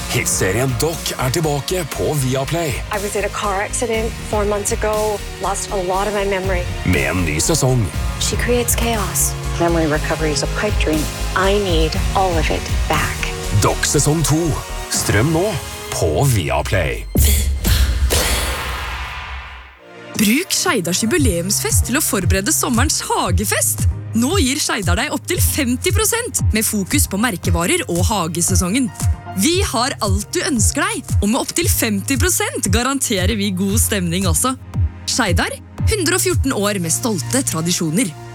Hitserien Doc tilbake på Viaplay. I was in a car accident 4 months ago. Lost a lot of my memory. Med en ny sesong. She creates chaos. Memory recovery is a pipe dream. I need all of it back. Doc sesong 2. Strøm nå på Viaplay. Bruk Skeidars jubileumsfest til å forberede sommerens hagefest. Nå gir Skeidar deg opp til 50% med fokus på merkevarer og hagesesongen. Vi har alt du ønsker deg, og med opp til 50% garanterer vi god stemning også. Skeidar, 114 år med stolte tradisjoner.